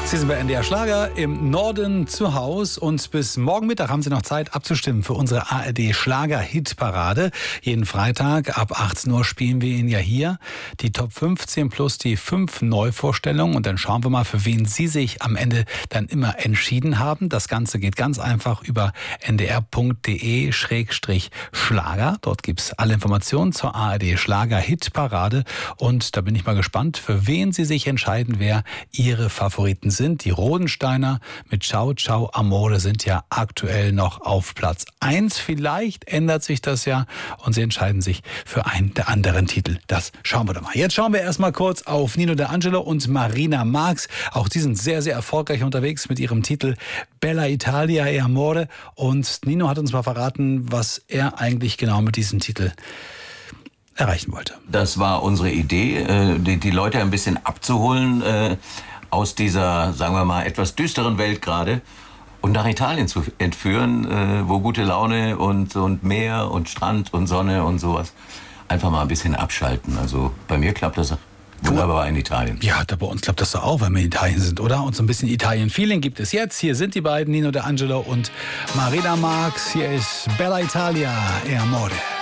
Sie sind bei NDR Schlager im Norden zu Hause und bis morgen Mittag haben Sie noch Zeit abzustimmen für unsere ARD Schlager Hitparade. Jeden Freitag ab 18 Uhr spielen wir Ihnen ja hier die Top 15 plus die 5 Neuvorstellungen und dann schauen wir mal, für wen Sie sich am Ende dann immer entschieden haben. Das Ganze geht ganz einfach über ndr.de/Schlager. Dort gibt's alle Informationen zur ARD Schlager Hitparade und da bin ich mal gespannt, für wen Sie sich entscheiden, wer Ihre Favoriten sind. Die Rodensteiner mit Ciao Ciao Amore sind ja aktuell noch auf Platz 1. Vielleicht ändert sich das ja und Sie entscheiden sich für einen der anderen Titel. Das schauen wir doch mal. Jetzt schauen wir erstmal kurz auf Nino D'Angelo und Marina Marx. Auch die sind sehr, sehr erfolgreich unterwegs mit ihrem Titel Bella Italia e Amore. Und Nino hat uns mal verraten, was er eigentlich genau mit diesem Titel erreichen wollte. Das war unsere Idee, die Leute ein bisschen abzuholen aus dieser, sagen wir mal, etwas düsteren Welt gerade und nach Italien zu entführen, wo gute Laune und Meer und Strand und Sonne und sowas. Einfach mal ein bisschen abschalten. Also bei mir klappt das wunderbar in Italien. Ja, bei uns klappt das doch auch, weil wir in Italien sind, oder? Und so ein bisschen Italien-Feeling gibt es jetzt. Hier sind die beiden, Nino D'Angelo und Marina Marx. Hier ist Bella Italia e Amore.